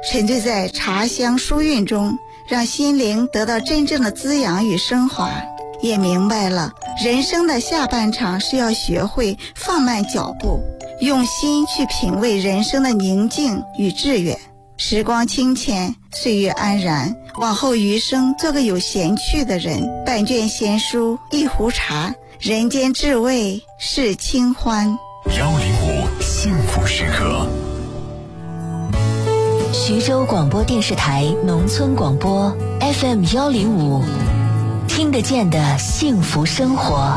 沉醉在茶香书韵中，让心灵得到真正的滋养与升华，也明白了人生的下半场是要学会放慢脚步，用心去品味人生的宁静与致远。时光清浅，岁月安然，往后余生做个有闲趣的人，半卷闲书，一壶茶，人间至味是清欢。 105幸福时刻。 徐州广播电视台农村广播 FM105，听得见的幸福生活。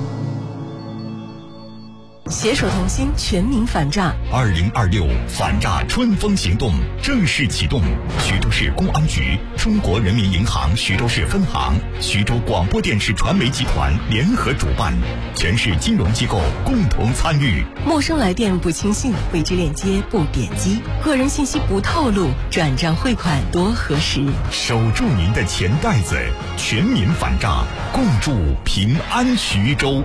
携手同心，全民反诈。 2026反诈春风行动正式启动，徐州市公安局、中国人民银行徐州市分行、徐州广播电视传媒集团联合主办，全市金融机构共同参与。 陌生来电不轻信，未知链接不点击，个人信息不透露，转账汇款多核实。 守住您的钱袋子，全民反诈，共筑平安徐州。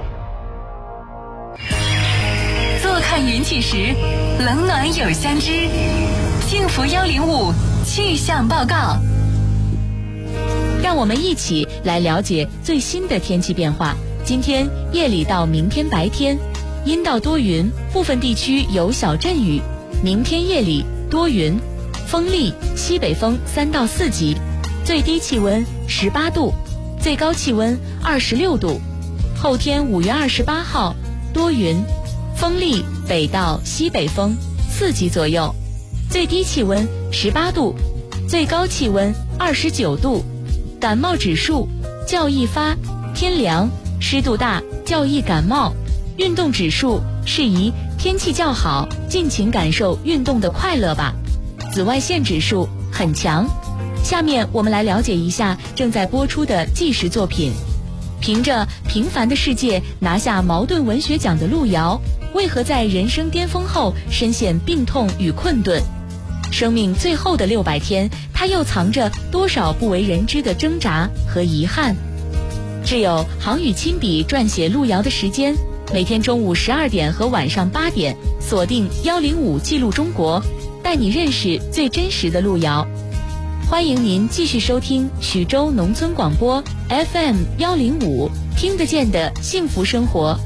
坐看云起时，冷暖有相知。幸福105气象报告。 让我们一起来了解最新的天气变化。今天夜里到明天白天，阴到多云，部分地区有小阵雨。明天夜里多云，风力西北风3到4级，最低气温18度，最高气温26度。后天5月28号多云，风力北到西北风4级左右，最低气温18度，最高气温29度。感冒指数较易发，天凉，湿度大，较易感冒。运动指数适宜天气较好，尽情感受运动的快乐吧。紫外线指数很强。下面我们来了解一下正在播出的纪实作品。凭着《平凡的世界》拿下茅盾文学奖的路遥，为何在人生巅峰后深陷病痛与困顿？生命最后的600天，他又藏着多少不为人知的挣扎和遗憾？只有杭宇亲笔撰写路遥的时间，每天中午12点和晚上8点，锁定105记录中国，带你认识最真实的路遥。欢迎您继续收听徐州农村广播 FM105，听得见的幸福生活。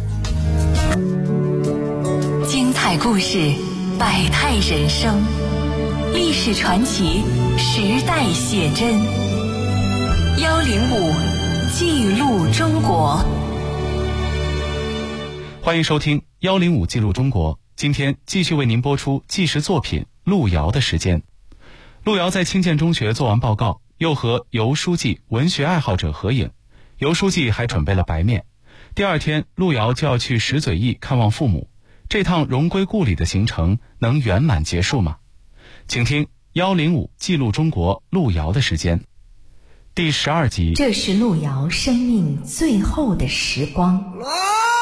精彩故事，百态人生，历史传奇，时代写真。105记录中国。 欢迎收听105记录中国。今天继续为您播出纪实作品《路遥的时间》。路遥在清涧中学做完报告，又和尤书记文学爱好者合影，尤书记还准备了白面。第二天，路遥就要去石嘴驿看望父母。这趟荣归故里的行程能圆满结束吗？请听105记录中国路遥的时间第12集。 这是路遥生命最后的时光。